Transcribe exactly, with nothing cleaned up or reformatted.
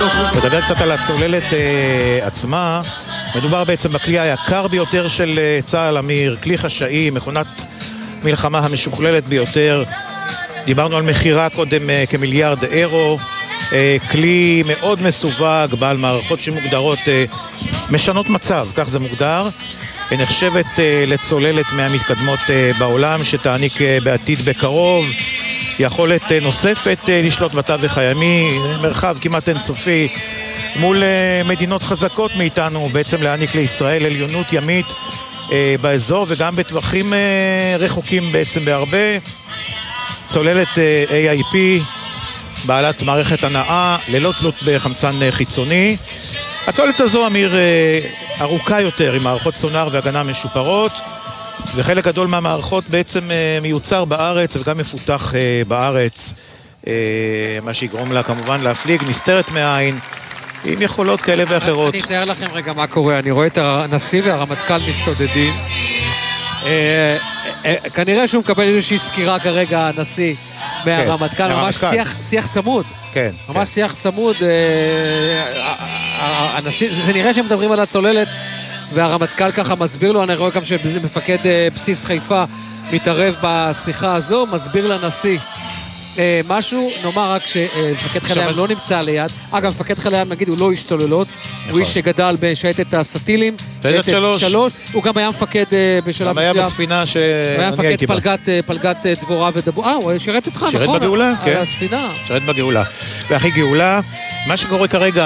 נדבר קצת על הצוללת uh, עצמה. מדובר בעצם בכלי היקר ביותר של uh, צה"ל, אמיר, כלי חשאי, מכונת מלחמה המשוכללת ביותר. דיברנו על מחירה קודם uh, כמיליארד אירו, uh, כלי מאוד מסווג, בעל מערכות שמוגדרות uh, משנות מצב, כך זה מוגדר. נחשבת uh, לצוללת מהמתקדמות uh, בעולם, שתעניק uh, בעתיד בקרוב יכולת uh, נוספת uh, לשלוט בתווך הימי, מרחב כמעט אינסופי מול uh, מדינות חזקות מאיתנו, בעצם להעניק לישראל עליונות ימית uh, באזור וגם בטווחים uh, רחוקים בעצם בהרבה. צוללת uh, איי איי פי, בעלת מערכת הנעה ללא תלות בחמצן uh, חיצוני. הצוללת הזו, אמיר, uh, ארוכה יותר עם מערכות סונאר והגנה משופרות, וחלק גדול מהמערכות בעצם uh, מיוצר בארץ וגם מפותח uh, בארץ, uh, מה שיגרום לה כמובן להפליג, נסתרת מהעין, עם יכולות כאלה ואחרות. אני אתאר לכם רגע מה קורה, אני רואה את הנשיא והרמטכ"ל מסתודדים, uh, uh, uh, כנראה שהוא מקבל איזושהי סקירה כרגע, הנשיא מהרמטכ"ל, כן, ממש שיח, שיח צמוד. כן, ממש כן. שיח צמוד, uh, הנשיא, זה נראה שהם מדברים על הצוללת, והרמטכ"ל ככה מסביר לו, אני רואה גם שמפקד בסיס חיפה מתערב בשיחה הזו, מסביר לנשיא משהו, נאמר רק שמפקד חיל הים לא נמצא ליד, אגב, מפקד חיל הים, נגיד, הוא לא איש צוללות, הוא איש שגדל בשייטת הסטילים, שייטת שלוש, הוא גם היה מפקד בשלב מסוים, היה בספינה שאני הייתי בה. היה מפקד פלגת דבורה ודבור, אה, הוא שירת אותך, נכון? שירת בגאולה, כן. על הספינה. שירת בגאולה. והכי גאולה, מה שקורה כרגע,